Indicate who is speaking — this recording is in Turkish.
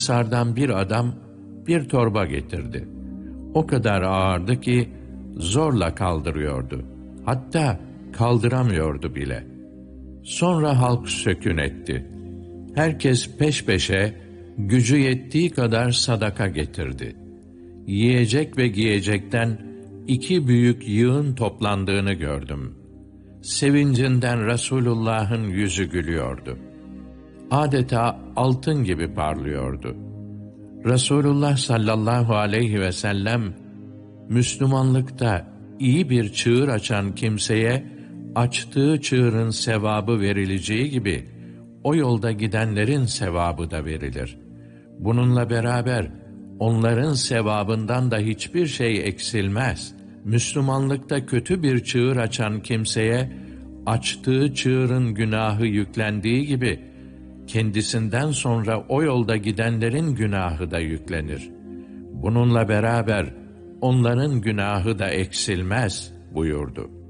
Speaker 1: Ensardan bir adam bir torba getirdi. O kadar ağırdı ki zorla kaldırıyordu. Hatta kaldıramıyordu bile. Sonra halk sökün etti. Herkes peş peşe gücü yettiği kadar sadaka getirdi. Yiyecek ve giyecekten 2 büyük yığın toplandığını gördüm. Sevincinden Resulullah'ın yüzü gülüyordu. Adeta altın gibi parlıyordu. Resulullah sallallahu aleyhi ve sellem, Müslümanlıkta iyi bir çığır açan kimseye açtığı çığırın sevabı verileceği gibi o yolda gidenlerin sevabı da verilir. Bununla beraber onların sevabından da hiçbir şey eksilmez. Müslümanlıkta kötü bir çığır açan kimseye açtığı çığırın günahı yüklendiği gibi kendisinden sonra o yolda gidenlerin günahı da yüklenir. Bununla beraber onların günahı da eksilmez buyurdu.